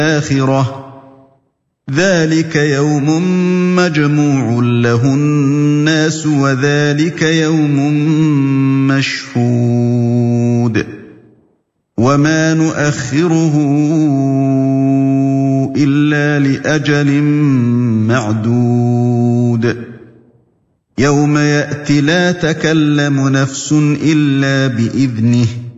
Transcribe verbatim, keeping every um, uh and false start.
الآخرة ذلك يوم مجموع له الناس وذلك يوم مشهود وما نؤخره إلا لأجل معدود يوم يأتي لا تكلم نفس إلا بإذنه